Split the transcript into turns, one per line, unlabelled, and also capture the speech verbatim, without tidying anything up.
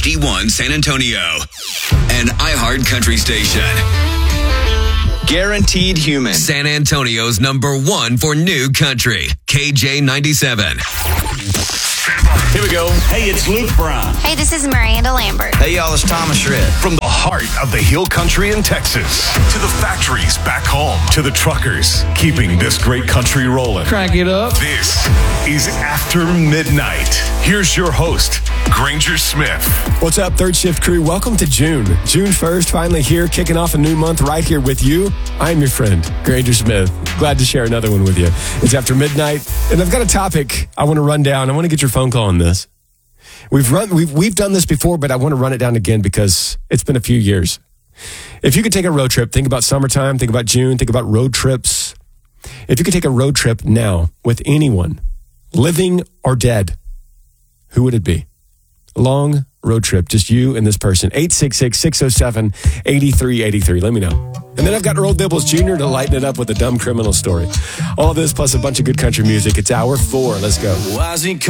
H D one San Antonio, an iHeart Country station.
Guaranteed Human.
San Antonio's number one for new country. K J ninety-seven.
Here we go. Hey, it's Luke Brown.
Hey, this is Miranda Lambert.
Hey, y'all, it's Thomas Shred.
From the heart of the Hill Country in Texas to the factories back home to the truckers keeping this great country rolling.
Crank it up.
This is After Midnight. Here's your host, Granger Smith.
What's up, Third Shift crew? Welcome to June. June first, finally here, kicking off a new month right here with you. I'm your friend, Granger Smith. Glad to share another one with you. It's After Midnight, and I've got a topic I want to run down. I want to get your phone call on this. We've run, we've we've done this before, but I want to run it down again because it's been a few years. If you could take a road trip, think about summertime, think about June, think about road trips. If you could take a road trip now with anyone, living or dead, who would it be? Long road trip, just you and this person. eight six six, six oh seven, eight three eight three. Let me know. And then I've got Earl Dibbles Junior to lighten it up with a dumb criminal story. All this plus a bunch of good country music. It's hour four. Let's go.
Why is he